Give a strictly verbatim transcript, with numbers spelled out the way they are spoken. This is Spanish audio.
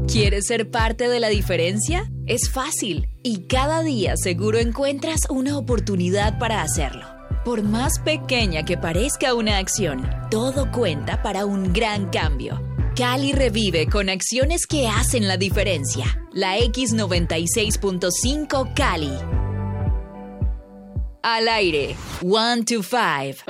¿Quieres ser parte de la diferencia? Es fácil y cada día seguro encuentras una oportunidad para hacerlo. Por más pequeña que parezca una acción, todo cuenta para un gran cambio. Cali revive con acciones que hacen la diferencia. La X noventa y seis punto cinco Cali. Al aire. One to five.